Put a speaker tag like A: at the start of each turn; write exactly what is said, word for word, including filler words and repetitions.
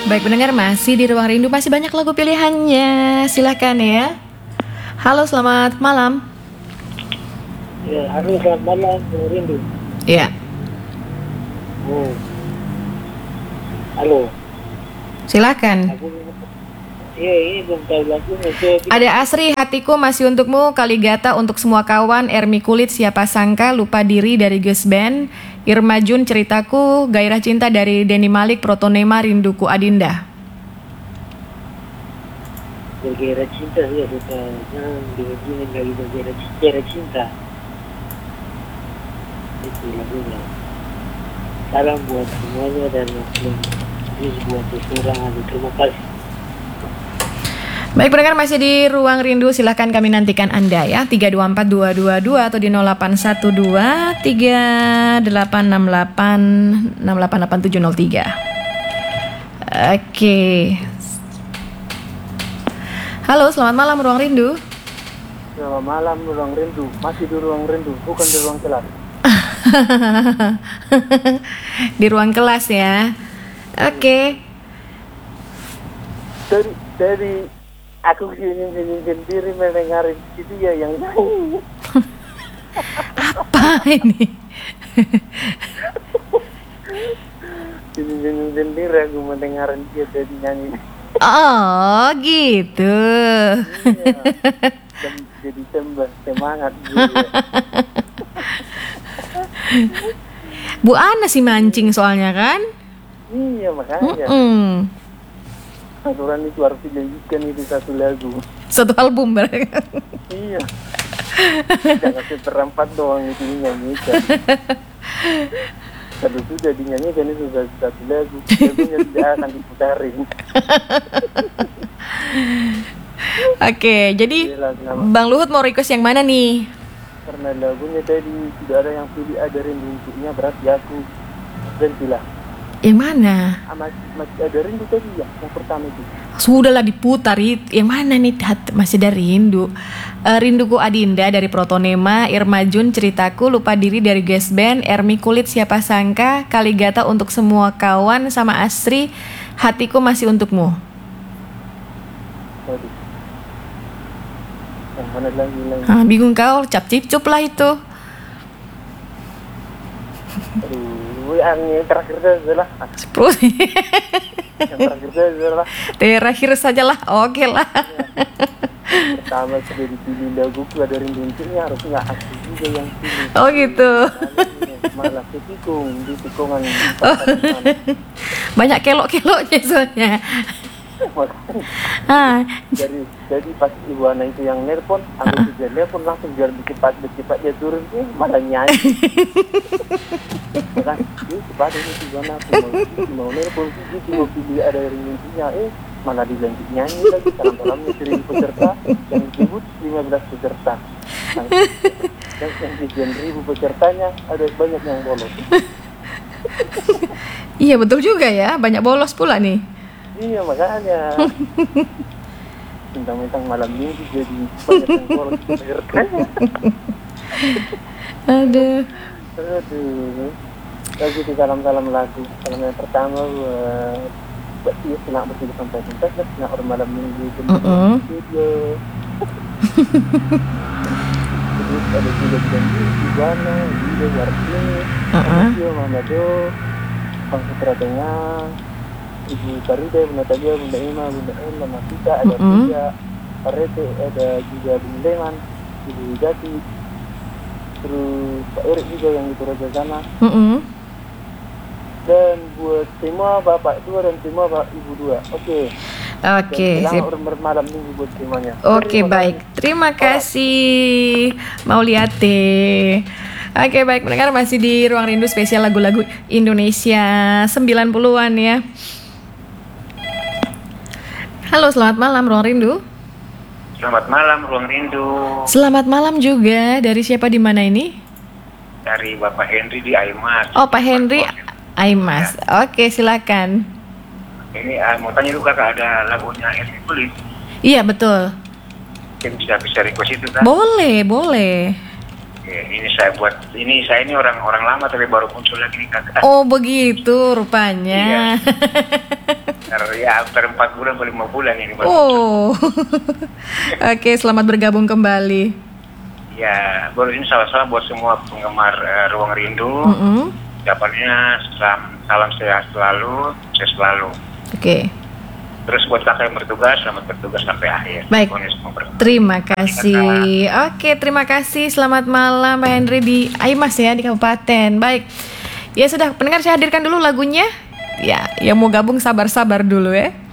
A: Baik pendengar, masih di Ruang Rindu, masih banyak lagu pilihannya. Silakan ya. Halo, selamat malam.
B: Ya, halo, selamat malam, Ruang Rindu.
A: Ya.
B: Oh. Halo.
A: Silakan.
B: Iya, ini belum tahu lagunya. Coba.
A: Ada Asri, Hatiku Masih Untukmu, Kaligata Untuk Semua Kawan, Ermi Kulit, Siapa Sangka, Lupa Diri dari Girls Band, Irma Jun, Ceritaku, Gairah Cinta dari Denny Malik, Protonema, Rinduku Adinda.
B: Gairah Cinta, ya, bukan. Jangan begini lagi Gairah Cinta. Gairah Cinta. Itu lagunya. Salam buat semuanya dan please buat kekurangan. Terima kasih.
A: Baik pendengar, masih di Ruang Rindu, silahkan kami nantikan Anda ya, tiga dua empat dua dua dua atau di nol delapan satu dua tiga delapan enam delapan enam delapan delapan tujuh nol tiga. Oke. Halo, selamat malam Ruang Rindu.
B: Selamat malam Ruang Rindu, masih di Ruang Rindu, bukan di ruang kelas.
A: Di ruang kelas ya. Oke.
B: Dari dari aku sini sendiri mendengar itu ya yang nyanyi.
A: Apa ini?
B: Sini sendiri aku mendengar dia dari nyanyi.
A: Oh gitu.
B: Iya. Jadi tambah semangat gitu.
A: Bu Ana sih mancing soalnya kan?
B: Iya makanya.
A: Mm-mm.
B: Aturan itu harus dilanjutkan itu satu lagu.
A: Satu album berarti.
B: Iya. Jangan seperempat doang itu dinyanyikan. Kalau sudah dinyanyikan itu sudah satu lagu, lagunya tidak akan diputarin.
A: Oke, jadi Bang Luhut mau request yang mana nih?
B: Karena lagunya tadi sudah ada yang pilih, ada rindu untuknya, berarti aku gantilah.
A: Yang mana?
B: Masih, masih ada rindu tadi ya, yang pertama itu.
A: Sudahlah diputar, yang mana nih? Masih ada rindu. Uh, Rinduku Adinda dari Protonema, Irma Jun, Ceritaku, Lupa Diri dari Girls Band, Ermi Kulit, Siapa Sangka, Kaligata Untuk Semua Kawan, sama Asri, Hatiku Masih Untukmu.
B: Waduh. Yang mana lagi lagi?
A: Ah, bingung kau, cap cip cup lah itu.
B: Aduh, yang terakhir saja lah.
A: Sepuluh.
B: Yang terakhir saja lah.
A: Terakhir sajalah, oke lah.
B: Ya. Pertama sudah dipilih lagu, ada rindu untuknya, harusnya aku juga yang pilih.
A: Oh gitu.
B: Malah ketikung di tikungan.
A: Oh. Banyak kelok-keloknya soalnya. Ah.
B: Jadi jadi pas Ibu Ana itu yang nelpon, aku juga nelpon langsung biar cepat cepat dia turun, eh malah nyanyi. Kan, ini cepat ini Ibu Ana mau mau nelpon gitu mau pilih ada rindunya, eh malah dilanjut nyanyi lagi. Salam-salamnya seribu peserta yang disebut lima belas peserta. Dan yang sekian ribu pesertanya ada banyak yang bolos.
A: Iya betul juga ya, banyak bolos pula nih.
B: Iya makanya. Tentang-tentang malam minggu jadi banyak yang bolos pesertanya.
A: Aduh.
B: Aduh. Lagi di salam-salam lagu. Salam yang pertama buat dia senang bersih sampai tuntas, senang orang malam minggu itu.
A: Uh-uh.
B: Video. Terus ada juga janji di mana video Wartini, video Mamado, Bang Putra Tengah, Ibu Karida, Bunda Talia, Bunda Ima, Bunda El, Mama Tika, ada juga Parete, ada juga Bunda Leman, Ibu Jati, terus Pak Erik juga yang di Toraja sana.
A: Uh-uh.
B: Dan buat semua bapak dua dan semua bapak ibu dua. Oke.
A: Oke.
B: Sip. Malam minggu buat semuanya.
A: Oke, baik. Terima kasih Mauliate. Oke, baik pendengar, masih di Ruang Rindu spesial lagu-lagu Indonesia sembilan puluhan ya. Halo, selamat malam Ruang Rindu.
C: Selamat malam Ruang Rindu.
A: Selamat malam juga. Dari siapa di mana ini?
C: Dari Bapak Henry di Aimas.
A: Oh, Pak Henry Aimas. Ya. Oke, silakan.
C: Ini uh, mau tanya dulu kakak, ada lagunya Ermi Kulit.
A: Iya, betul.
C: Mungkin bisa bisa request itu kan?
A: Boleh, boleh.
C: Ya, ini saya buat, ini saya ini orang orang lama tapi baru muncul lagi nih kakak.
A: Oh begitu rupanya.
C: Iya. Sekitar, ya hampir empat bulan atau lima bulan ini. Baru.
A: Oh, oke, selamat bergabung kembali.
C: Ya, baru ini salam-salam buat semua penggemar uh, Ruang Rindu.
A: Mm-hmm.
C: Jawabannya salam, salam sehat selalu, sehat selalu.
A: Oke.
C: Terus buat kakak yang bertugas, selamat bertugas sampai akhir.
A: Baik, terima kasih. Oke, terima kasih. Selamat malam Pak Henry di Aimas ya, di Kabupaten. Baik, ya sudah, pendengar saya hadirkan dulu lagunya. Ya, yang mau gabung sabar-sabar dulu ya.